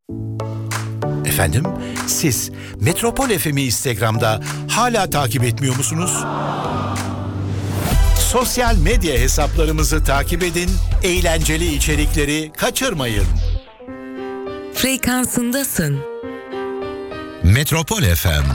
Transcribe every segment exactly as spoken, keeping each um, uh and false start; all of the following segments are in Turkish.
Efendim, siz Metropol F M'i Instagram'da hala takip etmiyor musunuz? Sosyal medya hesaplarımızı takip edin, eğlenceli içerikleri kaçırmayın. Frekansındasın. Metropol F M.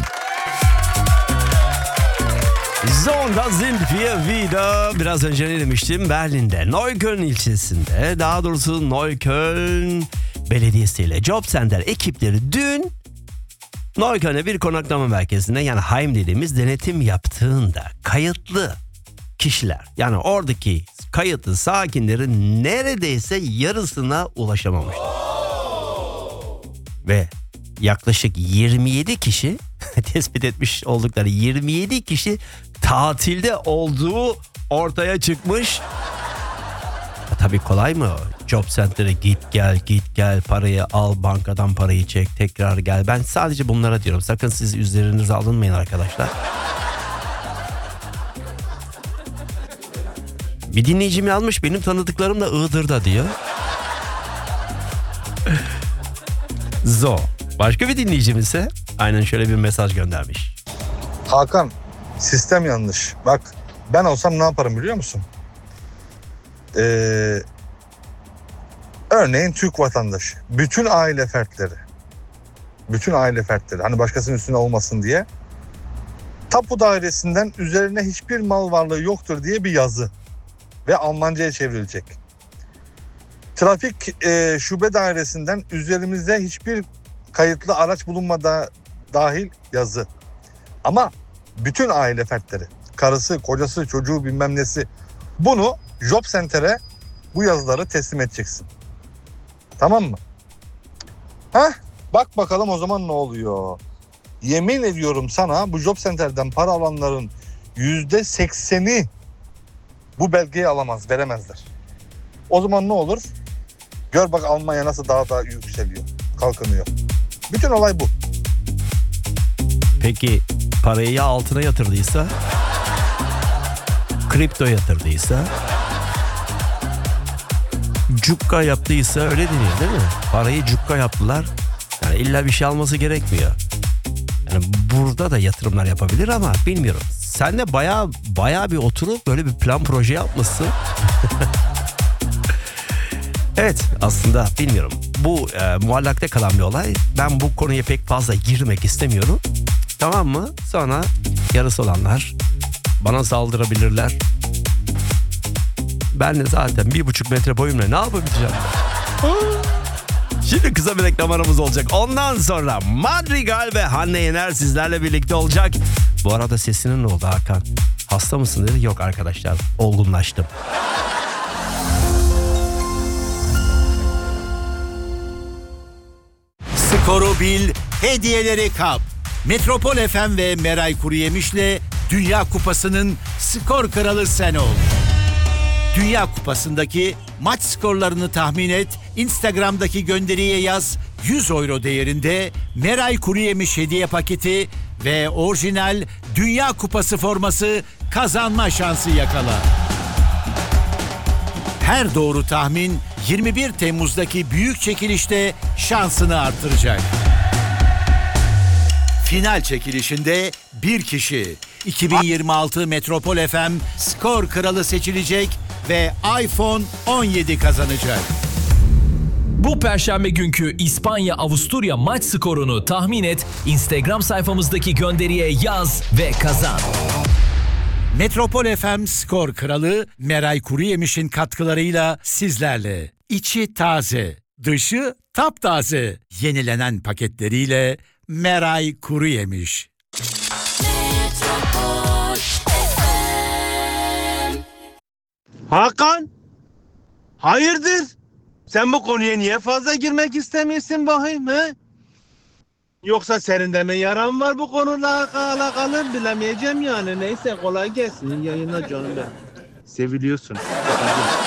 Zonda sind wir wieder. Biraz önce ne demiştim? Berlin'de, Neukölln ilçesinde, daha doğrusu Neukölln Belediyesi ile Job Center ekipleri dün Neukölln'e bir konaklama merkezine, yani Heim dediğimiz, denetim yaptığında kayıtlı kişiler, yani oradaki kayıtlı sakinlerin neredeyse yarısına ulaşamamıştı. Ve yaklaşık yirmi yedi kişi tespit etmiş oldukları yirmi yedi kişi tatilde olduğu ortaya çıkmış. Tabii kolay mı? Job Center'e git gel git gel, parayı al, bankadan parayı çek, tekrar gel. Ben sadece bunlara diyorum. Sakın siz üzerinize alınmayın arkadaşlar. Bir dinleyicim yazmış, benim tanıdıklarım da Iğdır'da diyor. Zo. Başka bir dinleyicimiz ise aynen şöyle bir mesaj göndermiş. Hakan, sistem yanlış. Bak, ben olsam ne yaparım biliyor musun? Ee, örneğin Türk vatandaşı. Bütün aile fertleri. Bütün aile fertleri. Hani başkasının üstüne olmasın diye. Tapu dairesinden üzerine hiçbir mal varlığı yoktur diye bir yazı. Ve Almanca'ya çevrilecek. Trafik e, şube dairesinden üzerimizde hiçbir kayıtlı araç bulunmadığı dahil yazı. Ama bütün aile fertleri, karısı, kocası, çocuğu, bilmem nesi, bunu Job Center'e bu yazıları teslim edeceksin. Tamam mı? Heh, bak bakalım o zaman ne oluyor? Yemin ediyorum sana, bu Job Center'den para alanların yüzde sekseni bu belgeyi alamaz, veremezler. O zaman ne olur? Gör bak Almanya nasıl daha da yükseliyor, kalkınıyor. Bütün olay bu. Peki parayı ya altına yatırdıysa, kripto yatırdıysa, cukka yaptıysa, öyle denir değil mi? Parayı cukka yaptılar. Yani illa bir şey alması gerekmiyor. Yani burada da yatırımlar yapabilir ama bilmiyorum. Sen de bayağı bayağı bir oturup böyle bir plan proje yapmışsın. Evet, aslında bilmiyorum. Bu e, muallakta kalan bir olay. Ben bu konuya pek fazla girmek istemiyorum. Tamam mı? Sonra yarısı olanlar bana saldırabilirler. Ben de zaten bir buçuk metre boyumla ne yapabileceğim? Şimdi kısa bir reklam aramız olacak. Ondan sonra Madrigal ve Hande Yener sizlerle birlikte olacak. Bu arada sesinin ne oldu Hakan? Hasta mısın dedi. Yok arkadaşlar, olgunlaştım. Skoru bil, hediyeleri kap. Metropol F M ve Meray Kuruyemiş'le Dünya Kupası'nın skor kralı sen ol. Dünya Kupası'ndaki maç skorlarını tahmin et, Instagram'daki gönderiye yaz, yüz euro değerinde Meray Kuruyemiş hediye paketi ve orijinal Dünya Kupası forması kazanma şansı yakala. Her doğru tahmin yirmi bir Temmuz'daki büyük çekilişte şansını artıracak. Final çekilişinde bir kişi iki bin yirmi altı Metropol F M skor kralı seçilecek ve iPhone on yedi kazanacak. Bu perşembe günkü İspanya-Avusturya maç skorunu tahmin et, Instagram sayfamızdaki gönderiye yaz ve kazan. Metropol F M skor kralı Meray Kuruyemiş'in katkılarıyla sizlerle. İçi taze, dışı taptaze. Yenilenen paketleriyle Meray Kuruyemiş. Hakan, hayırdır? Sen bu konuya niye fazla girmek istemiyorsun bakayım he? Yoksa senin de mi yaran var bu konuyla alakalı bilemeyeceğim yani. Neyse kolay gelsin. Yayınla canım ben. Seviliyorsun.